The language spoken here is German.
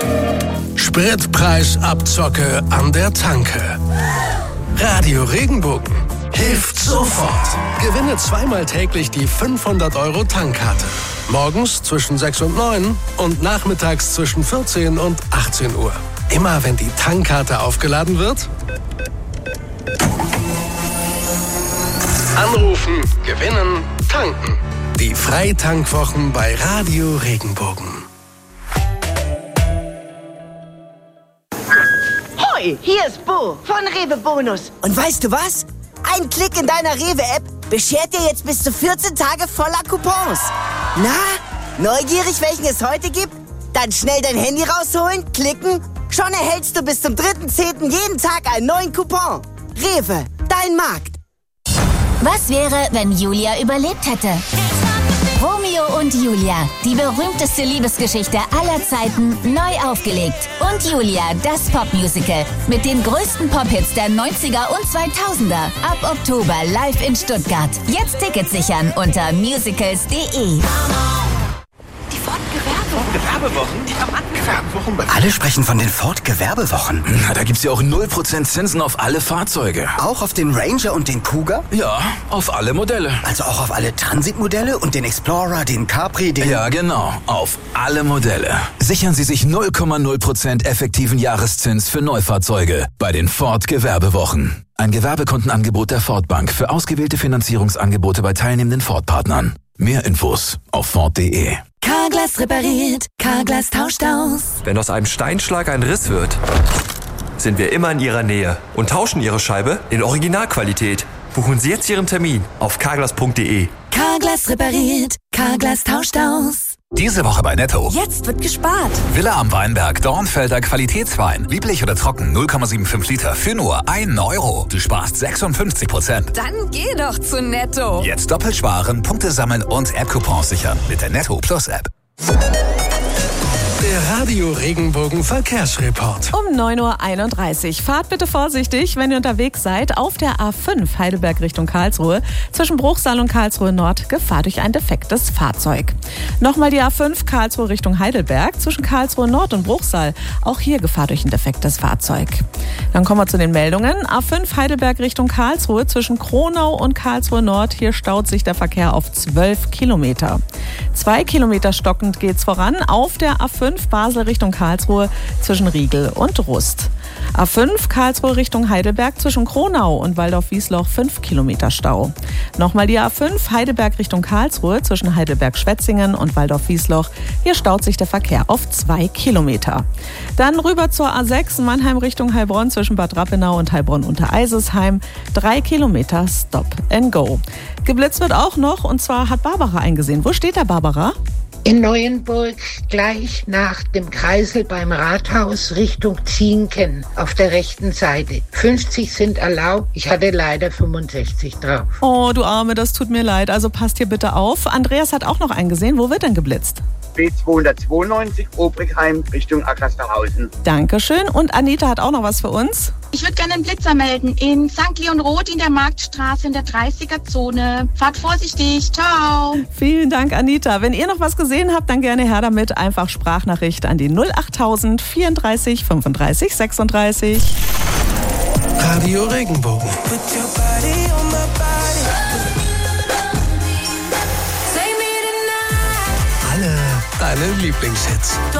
Spritpreisabzocke an der Tanke. Radio Regenbogen hilft sofort. Gewinne zweimal täglich die 500-Euro-Tankkarte. Morgens zwischen 6 und 9 und nachmittags zwischen 14 und 18 Uhr. Immer wenn die Tankkarte aufgeladen wird, anrufen, gewinnen, tanken. Die Freitankwochen bei Radio Regenbogen. Hoi, hier ist Bo von Rewe Bonus. Und weißt du was? Ein Klick in deiner Rewe-App beschert dir jetzt bis zu 14 Tage voller Coupons. Na, neugierig, welchen es heute gibt? Dann schnell dein Handy rausholen, klicken. Schon erhältst du bis zum 3.10. jeden Tag einen neuen Coupon. Rewe, dein Markt. Was wäre, wenn Julia überlebt hätte? Romeo und Julia, die berühmteste Liebesgeschichte aller Zeiten, neu aufgelegt. Und Julia, das Popmusical mit den größten Pop-Hits der 90er und 2000er. Ab Oktober live in Stuttgart. Jetzt Tickets sichern unter musicals.de. Die Ford-Gewerbewochen? Die haben angefangen. Alle sprechen von den Ford-Gewerbewochen. Na, da gibt's ja auch 0% Zinsen auf alle Fahrzeuge. Auch auf den Ranger und den Cougar? Ja, auf alle Modelle. Also auch auf alle Transitmodelle und den Explorer, den Capri, den... Ja, genau. Auf alle Modelle. Sichern Sie sich 0,0% effektiven Jahreszins für Neufahrzeuge bei den Ford-Gewerbewochen. Ein Gewerbekundenangebot der Ford Bank für ausgewählte Finanzierungsangebote bei teilnehmenden Ford-Partnern. Mehr Infos auf Ford.de. Carglass repariert, Carglass tauscht aus. Wenn aus einem Steinschlag ein Riss wird, sind wir immer in Ihrer Nähe und tauschen Ihre Scheibe in Originalqualität. Buchen Sie jetzt Ihren Termin auf carglass.de. Carglass repariert, Carglass tauscht aus. Diese Woche bei Netto. Jetzt wird gespart. Villa am Weinberg, Dornfelder Qualitätswein. Lieblich oder trocken, 0,75 Liter für nur 1 Euro. Du sparst 56%. Dann geh doch zu Netto. Jetzt doppelt sparen, Punkte sammeln und App-Coupons sichern mit der Netto Plus App. Der Radio Regenbogen Verkehrsreport. Um 9.31 Uhr. Fahrt bitte vorsichtig, wenn ihr unterwegs seid. Auf der A5 Heidelberg Richtung Karlsruhe. Zwischen Bruchsal und Karlsruhe Nord Gefahr durch ein defektes Fahrzeug. Nochmal die A5 Karlsruhe Richtung Heidelberg. Zwischen Karlsruhe Nord und Bruchsal. Auch hier Gefahr durch ein defektes Fahrzeug. Dann kommen wir zu den Meldungen. A5 Heidelberg Richtung Karlsruhe. Zwischen Kronau und Karlsruhe Nord. Hier staut sich der Verkehr auf 12 Kilometer. 2 Kilometer stockend geht's voran. Auf der A5 Basel Richtung Karlsruhe zwischen Riegel und Rust. A5 Karlsruhe Richtung Heidelberg zwischen Kronau und Waldorf-Wiesloch 5 Kilometer Stau. Nochmal die A5 Heidelberg Richtung Karlsruhe zwischen Heidelberg-Schwetzingen und Waldorf-Wiesloch. Hier staut sich der Verkehr auf 2 Kilometer. Dann rüber zur A6 Mannheim Richtung Heilbronn zwischen Bad Rappenau und Heilbronn-Untereisesheim. 3 Kilometer Stop and Go. Geblitzt wird auch noch, und zwar hat Barbara eingesehen. Wo steht da Barbara? In Neuenburg, gleich nach dem Kreisel beim Rathaus Richtung Zienken auf der rechten Seite. 50 sind erlaubt, ich hatte leider 65 drauf. Oh, du Arme, das tut mir leid. Also passt hier bitte auf. Andreas hat auch noch eingesehen. Wo wird denn geblitzt? B292 Obrigheim Richtung Ackersterhausen. Dankeschön. Und Anita hat auch noch was für uns. Ich würde gerne einen Blitzer melden in St. Leon Roth in der Marktstraße in der 30er-Zone. Fahrt vorsichtig. Ciao. Vielen Dank, Anita. Wenn ihr noch was gesehen habt, dann gerne her damit. Einfach Sprachnachricht an die 08000 34 35 36. Radio Regenbogen. Alle deine Lieblingshits.